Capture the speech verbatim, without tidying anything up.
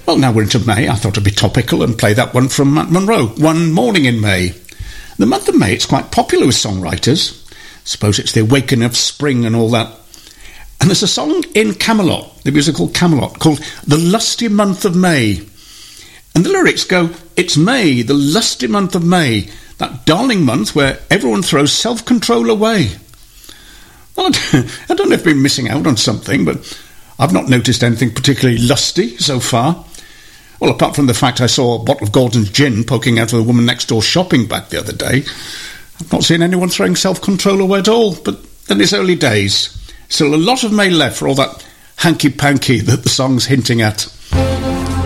Well, now we're into May, I thought it'd be topical and play that one from Matt Monro, One Morning in May. The month of May, it's quite popular with songwriters. I suppose it's the awakening of spring and all that. And there's a song in Camelot, the musical Camelot, called The Lusty Month of May. And the lyrics go, it's May, the lusty month of May, that darling month where everyone throws self-control away. Well, I don't know if I've been missing out on something, but I've not noticed anything particularly lusty so far. Well, apart from the fact I saw a bottle of Gordon's gin poking out of the woman next door shopping bag the other day, I've not seen anyone throwing self-control away at all, but then it's early days. Still a lot of May left for all that hanky-panky that the song's hinting at.